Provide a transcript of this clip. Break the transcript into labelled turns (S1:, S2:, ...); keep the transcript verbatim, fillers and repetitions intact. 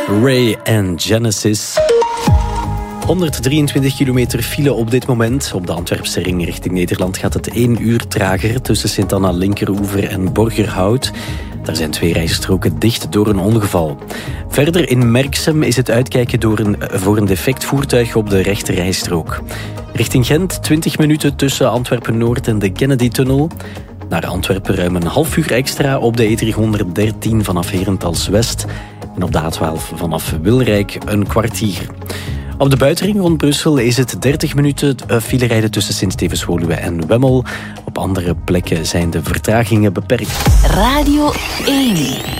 S1: Ray en Genesis. honderddrieëntwintig kilometer file op dit moment. Op de Antwerpse ring richting Nederland gaat het één uur trager tussen Sint-Anna Linkeroever en Borgerhout. Daar zijn twee rijstroken dicht door een ongeval. Verder in Merksem is het uitkijken door een, voor een defect voertuig op de rechte rijstrook. Richting Gent twintig minuten tussen Antwerpen-Noord en de Kennedy-tunnel. Naar Antwerpen ruim een half uur extra op de E driehonderddertien vanaf Herentals-West. En op de A twaalf vanaf Wilrijk een kwartier. Op de buitenring rond Brussel is het dertig minuten file rijden tussen Sint-Stevens-Woluwe en Wemmel. Op andere plekken zijn de vertragingen beperkt.
S2: Radio één.